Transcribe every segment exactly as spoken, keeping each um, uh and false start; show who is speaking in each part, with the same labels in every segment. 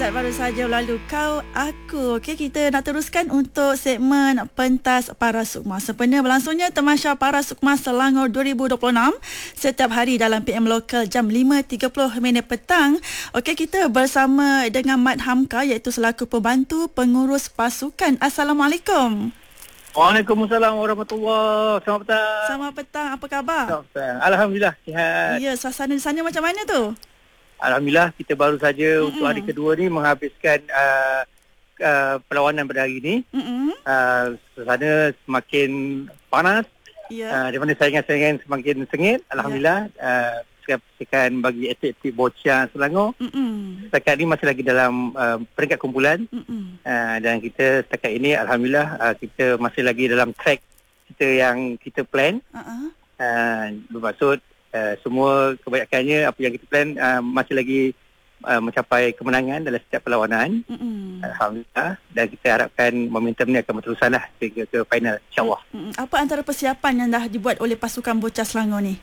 Speaker 1: Nasihat baru saja lalu kau aku. Okey, kita nak teruskan untuk segmen pentas Para Sukma. Sempena berlangsungnya Tamasya Para Sukma Selangor dua ribu dua puluh enam setiap hari dalam P M Lokal jam lima tiga puluh minit petang. Okey, kita bersama dengan Mat Hamka iaitu selaku pembantu pengurus pasukan. Assalamualaikum.
Speaker 2: Waalaikumsalam warahmatullahi wabarakatuh. Selamat petang.
Speaker 1: Selamat petang. Apa khabar?
Speaker 2: Selamat petang. Alhamdulillah sihat.
Speaker 1: Ya, suasana di sana macam mana tu?
Speaker 2: Alhamdulillah kita baru saja mm-hmm. untuk hari kedua ni menghabiskan uh, uh, perlawanan pada hari ini. Mm-hmm. Uh, suasana semakin panas. Yeah. Uh, di mana saingan-saingan semakin sengit. Alhamdulillah. Yeah. Uh, Sekian bagi atlet-atlet bocah Selangor. Mm-hmm. Setakat ini masih lagi dalam uh, peringkat kumpulan. Mm-hmm. Uh, dan kita setakat ini Alhamdulillah uh, kita masih lagi dalam track kita yang kita plan. Uh-uh. Uh, bermaksud Uh, semua kebanyakannya apa yang kita plan uh, masih lagi uh, mencapai kemenangan dalam setiap perlawanan. Mm-hmm. Alhamdulillah. Dan kita harapkan momentum ni akan berterusan lah sehingga ke final insyaAllah. Mm-hmm.
Speaker 1: Apa antara persiapan yang dah dibuat oleh pasukan bocah Selangor ni?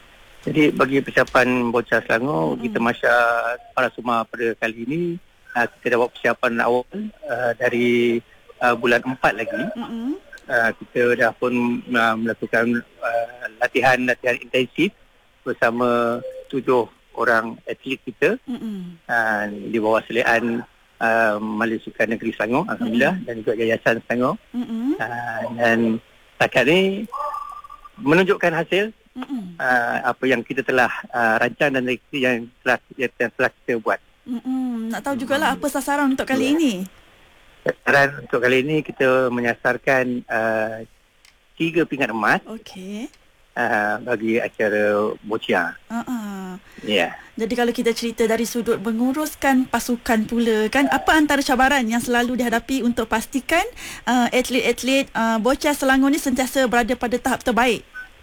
Speaker 2: Jadi bagi persiapan bocah Selangor, mm-hmm. kita Masya Para Sukma pada kali ini uh, kita dah buat persiapan awal uh, dari uh, bulan empat lagi. Mm-hmm. uh, Kita dah pun uh, melakukan uh, latihan-latihan intensif bersama tujuh orang atlet kita mm-hmm. uh, di bawah seliaan uh, Majlis Sukan Negeri Selangor, Alhamdulillah, mm-hmm. dan juga Yayasan Selangor. Mm-hmm. Uh, dan setakat ni menunjukkan hasil mm-hmm. uh, apa yang kita telah uh, rancang dan yang telah, yang telah kita buat.
Speaker 1: Mm-hmm. Nak tahu jugalah apa sasaran untuk kali yeah. ini?
Speaker 2: Sasaran untuk kali ini kita menyasarkan uh, tiga pingat emas. Okey. Uh, bagi acara bocah. Uh-uh. Ya. Yeah.
Speaker 1: Jadi kalau kita cerita dari sudut menguruskan pasukan pula kan, apa antara cabaran yang selalu dihadapi untuk pastikan uh, atlet-atlet uh, bocah Selangor ni sentiasa berada pada tahap terbaik?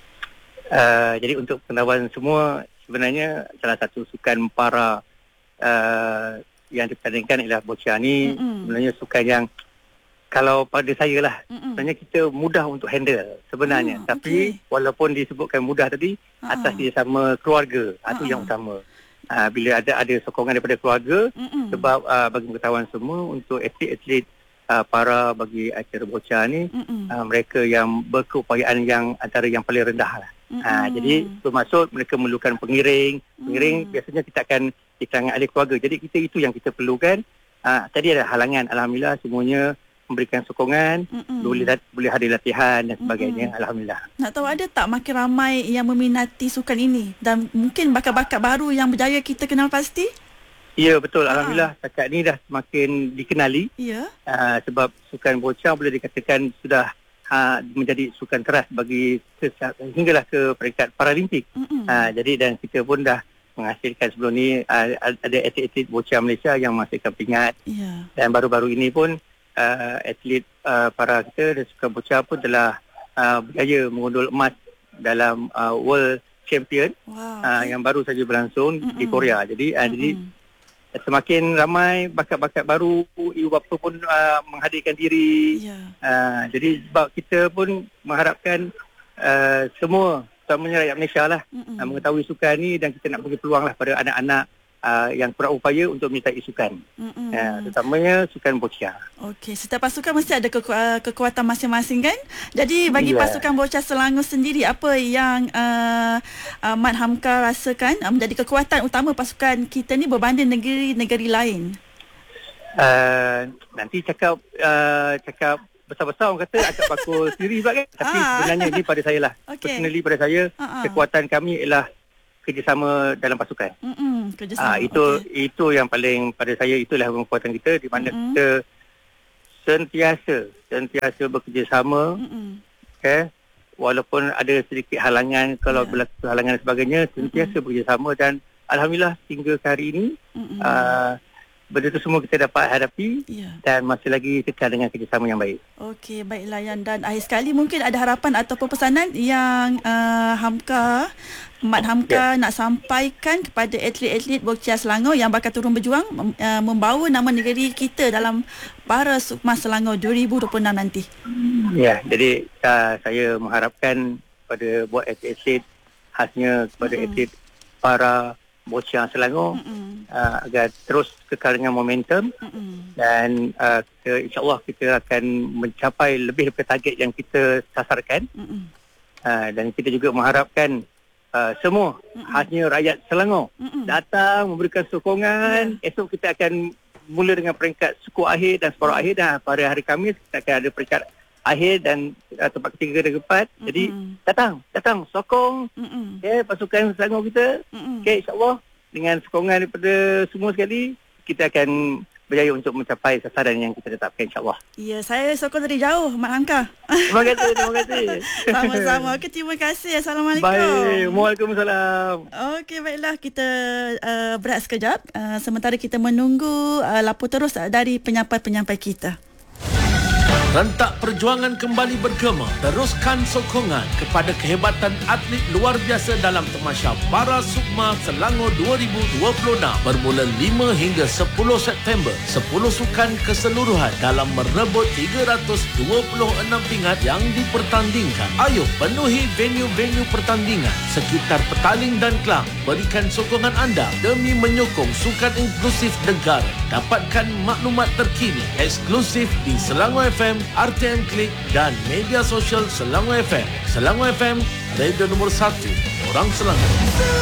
Speaker 2: Uh, jadi untuk pengetahuan semua, sebenarnya salah satu sukan para uh, yang dipertandingkan ialah bocah ni. Mm-mm. Sebenarnya sukan yang kalau pada saya lah, Mm-mm. sebenarnya kita mudah untuk handle sebenarnya. Oh, tapi okay. walaupun disebutkan mudah tadi, uh-uh. atas dia sama keluarga, uh-uh. itu yang utama. Uh, bila ada ada sokongan daripada keluarga, Mm-mm. sebab uh, bagi pengetahuan semua, untuk atlet-atlet uh, para bagi acara bocah ni, uh, mereka yang berkeupayaan yang antara yang paling rendah lah. Uh, jadi bermaksud mereka memerlukan pengiring. Pengiring Mm-mm. biasanya kita akan di kalangan ahli keluarga. Jadi kita itu yang kita perlukan. Uh, tadi ada halangan, Alhamdulillah semuanya memberikan sokongan, Mm-mm. boleh boleh hadir latihan dan sebagainya. Mm-mm. Alhamdulillah.
Speaker 1: Nak tahu ada tak makin ramai yang meminati sukan ini dan mungkin bakat-bakat baru yang berjaya kita kenal pasti?
Speaker 2: Ya, betul. Alhamdulillah setakat ni dah semakin dikenali. Ya. Uh, sebab sukan bocah boleh dikatakan sudah uh, menjadi sukan keras bagi hinggalah ke peringkat Paralimpik. Uh, jadi dan kita pun dah menghasilkan sebelum ni uh, ada atlet-atlet bocah Malaysia yang menghasilkan peringkat. Ya. Dan baru-baru ini pun Uh, atlet uh, para kita dan sukan bocah pun telah uh, berjaya mengundul emas dalam uh, World Champion. Wow. uh, yang baru saja berlangsung Mm-mm. di Korea. Jadi uh, jadi semakin ramai bakat-bakat baru, ibu bapa pun uh, menghadirkan diri. Yeah. Uh, jadi sebab kita pun mengharapkan uh, semua, terutamanya rakyat Malaysia lah, uh, mengetahui sukan ni dan kita nak bagi peluang lah pada anak-anak Uh, yang kurang upaya untuk menyertai sukan. Uh, terutamanya sukan bocah.
Speaker 1: Okey, setiap pasukan mesti ada keku- uh, kekuatan masing-masing kan? Jadi bagi yeah. pasukan bocah Selangor sendiri, apa yang uh, uh, Mat Hamka rasakan uh, menjadi kekuatan utama pasukan kita ni berbanding negeri-negeri lain?
Speaker 2: Uh, nanti cakap uh, cakap besar-besar orang kata akak bakul sendiri juga kan? Tapi ah. sebenarnya ini pada saya lah. Okay. Personally pada saya, uh-uh. kekuatan kami ialah kerjasama dalam pasukan. Mm-mm, kerjasama. Ah, itu okay. itu yang paling pada saya, itulah kekuatan kita di mana Mm-mm. kita sentiasa sentiasa bekerjasama. Okay? Walaupun ada sedikit halangan, kalau yeah. berlaku halangan dan sebagainya, sentiasa Mm-mm. bekerjasama dan alhamdulillah hingga ke hari ini uh, benda itu semua kita dapat hadapi yeah. dan masih lagi kekal dengan kerjasama yang baik.
Speaker 1: Okey, baiklah Yan. Dan akhir sekali mungkin ada harapan ataupun pesanan yang uh, Hamka, Mat Hamka yeah. nak sampaikan kepada atlet-atlet bocah Selangor yang bakal turun berjuang uh, membawa nama negeri kita dalam Para Sukma Selangor dua ribu dua puluh enam nanti.
Speaker 2: Ya, yeah, jadi uh, saya mengharapkan pada buat atlet-atlet, khasnya kepada mm-hmm. atlet para bocah Selangor, mm-hmm. uh, agar terus kekal dengan momentum. Mm-mm. Dan uh, kita, insyaAllah kita akan mencapai lebih daripada target yang kita sasarkan. Uh, dan kita juga mengharapkan uh, semua Mm-mm. khasnya rakyat Selangor Mm-mm. datang memberikan sokongan. Yeah. Esok kita akan mula dengan peringkat suku akhir dan separuh akhir, dan pada hari Khamis kita akan ada peringkat akhir dan uh, tempat ketiga dan keempat. Mm-mm. Jadi datang, datang sokong okay, pasukan Selangor kita. Okay, insyaAllah dengan sokongan daripada semua sekali, kita akan berjaya untuk mencapai sasaran yang kita tetapkan, insyaAllah.
Speaker 1: Ya, saya sokong dari jauh, Mak Langkah.
Speaker 2: Terima kasih, terima kasih.
Speaker 1: Sama-sama. Okay, terima kasih. Assalamualaikum.
Speaker 2: Baik, Waalaikumsalam.
Speaker 1: Okey, baiklah, kita uh, berehat sekejap. Uh, sementara kita menunggu uh, lapor terus dari penyampai-penyampai kita.
Speaker 3: Rentak perjuangan kembali bergema. Teruskan sokongan kepada kehebatan atlet luar biasa dalam Tamasya Para Sukma Selangor dua ribu dua puluh enam bermula lima hingga sepuluh September. sepuluh sukan keseluruhan dalam merebut tiga ratus dua puluh enam pingat yang dipertandingkan. Ayo penuhi venue-venue pertandingan sekitar Petaling dan Klang. Berikan sokongan anda demi menyokong sukan inklusif negara. Dapatkan maklumat terkini eksklusif di Selangor F M, R T M Klik dan media sosial Selangor F M. Selangor F M, radio nombor satu, orang Selangor.